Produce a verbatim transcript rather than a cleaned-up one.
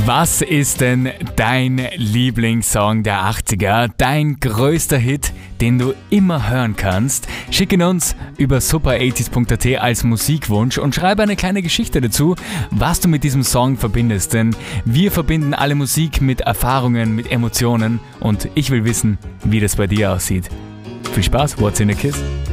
Was ist denn dein Lieblingssong der achtziger? Dein größter Hit, den du immer hören kannst? Schick ihn uns über super achtziger punkt at als Musikwunsch und schreibe eine kleine Geschichte dazu, was du mit diesem Song verbindest. Denn wir verbinden alle Musik mit Erfahrungen, mit Emotionen und ich will wissen, wie das bei dir aussieht. Viel Spaß, what's in a Kiss?